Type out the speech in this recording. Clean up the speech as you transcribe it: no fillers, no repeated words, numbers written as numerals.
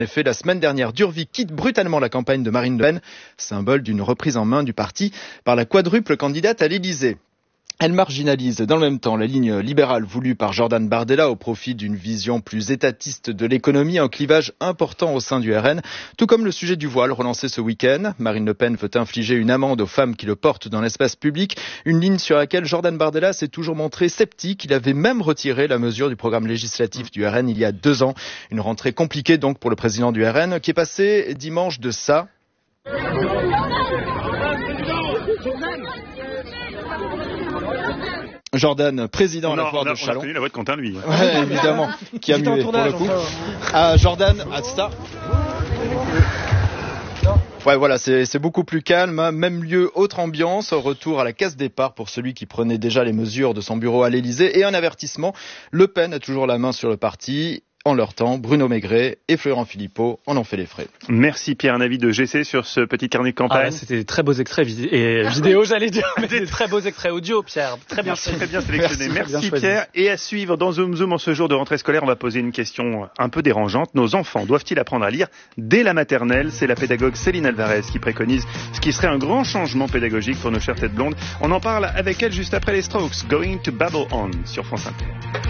En effet, la semaine dernière, Durvik quitte brutalement la campagne de Marine Le Pen, symbole d'une reprise en main du parti par la quadruple candidate à l'Élysée. Elle marginalise dans le même temps la ligne libérale voulue par Jordan Bardella au profit d'une vision plus étatiste de l'économie, un clivage important au sein du RN, tout comme le sujet du voile relancé ce week-end. Marine Le Pen veut infliger une amende aux femmes qui le portent dans l'espace public, une ligne sur laquelle Jordan Bardella s'est toujours montré sceptique. Il avait même retiré la mesure du programme législatif du RN il y a 2 ans. Une rentrée compliquée donc pour le président du RN qui est passé dimanche de ça. Jordan, président à la foire de Chalon. On a reconnu la voix de Quentin, lui. Ouais, évidemment, qui a mué pour le coup. Jordan, à ça. Ouais, voilà, c'est beaucoup plus calme, hein. Même lieu, autre ambiance, retour à la case départ pour celui qui prenait déjà les mesures de son bureau à l'Élysée et un avertissement. Le Pen a toujours la main sur le parti. En leur temps, Bruno Maigret et Florent Philippot en ont fait les frais. Merci Pierre, un avis de GC sur ce petit carnet de campagne. C'était des très beaux extraits vidéo, j'allais dire, mais des très beaux extraits audio, Pierre. Très bien sélectionné. Merci Pierre. Et à suivre dans Zoom Zoom en ce jour de rentrée scolaire, on va poser une question un peu dérangeante. Nos enfants doivent-ils apprendre à lire dès la maternelle? C'est la pédagogue Céline Alvarez qui préconise ce qui serait un grand changement pédagogique pour nos chères têtes blondes. On en parle avec elle juste après les Strokes, Going to Babble On sur France Inter.